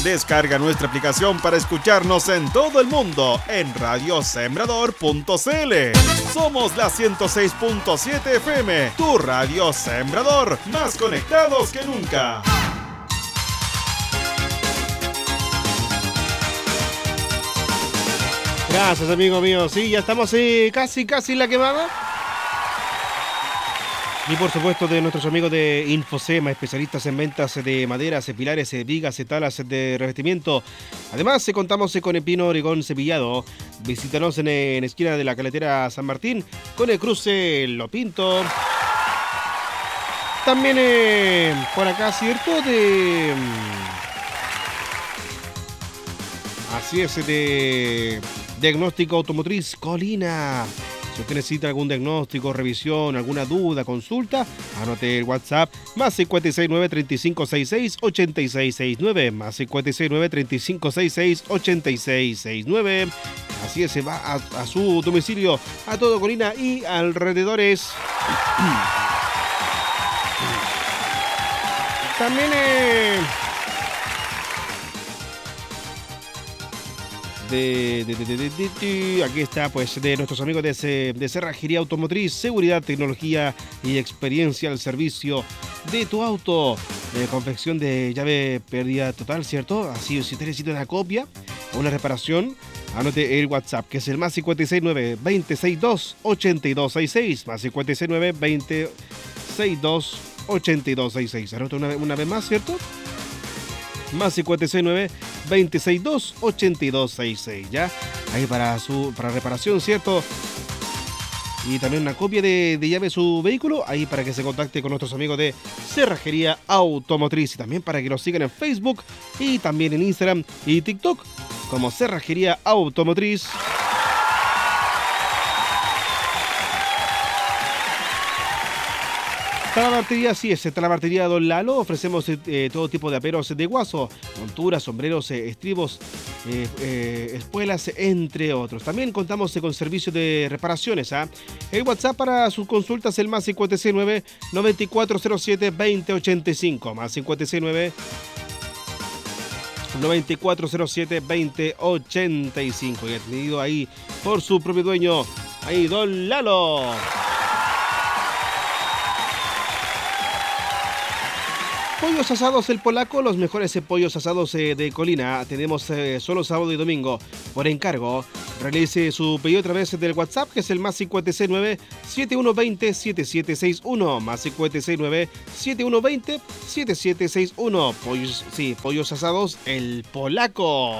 Descarga nuestra aplicación para escucharnos en todo el mundo en radiosembrador.cl. Somos la 106.7 FM, tu radio Sembrador, más conectados que nunca. Gracias, amigo mío. Sí, ya estamos casi en la quemada. Y por supuesto de nuestros amigos de Infosema, especialistas en ventas de maderas, pilares, vigas, talas de revestimiento. Además, contamos con el Pino Origón Cepillado. Visítanos en esquina de la Caletera San Martín, con el cruce Lo Pinto. También por acá, ¿cierto? Así es, de Diagnóstico Automotriz Colina. Si usted necesita algún diagnóstico, revisión, alguna duda, consulta, anote el WhatsApp más 569-3566-8669, más 569-3566-8669. Así es, se va a su domicilio, a todo Colina y alrededores. También aquí está, pues, de nuestros amigos de Cerrajería Automotriz, seguridad, tecnología y experiencia al servicio de tu auto. Confección de llave pérdida total, ¿cierto? Así, si usted necesita una copia o una reparación, anote el WhatsApp, que es el más 569-262-8266, más 569-262-8266. Anote una vez más, ¿cierto? Más 569-262-8266, ¿ya? Ahí para reparación, ¿cierto? Y también una copia de llave de su vehículo, ahí para que se contacte con nuestros amigos de Cerrajería Automotriz. Y también para que los sigan en Facebook y también en Instagram y TikTok como Cerrajería Automotriz. Talabartería, sí, es Talabartería Don Lalo. Ofrecemos todo tipo de aperos de guaso, monturas, sombreros, estribos, espuelas, entre otros. También contamos con servicio de reparaciones. El WhatsApp para sus consultas es el más 569-9407-2085, más 569-9407-2085. Y atendido ahí por su propio dueño, ahí Don Lalo. Pollos asados El Polaco, los mejores pollos asados de Colina. Tenemos solo sábado y domingo por encargo. Realice su pedido a través del WhatsApp, que es el más 569-7120-7761, más 569-7120-7761. Pollos asados El Polaco.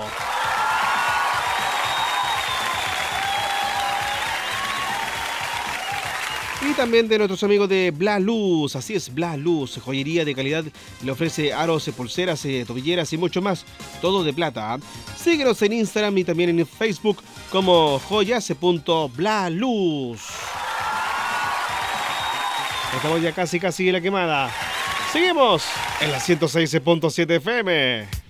Y también de nuestros amigos de Bla Luz, así es, Bla Luz, joyería de calidad, le ofrece aros, pulseras, tobilleras y mucho más, todo de plata. Síguenos en Instagram y también en Facebook como joyas.blaluz. Estamos ya casi en la quemada. Seguimos en la 106.7 FM.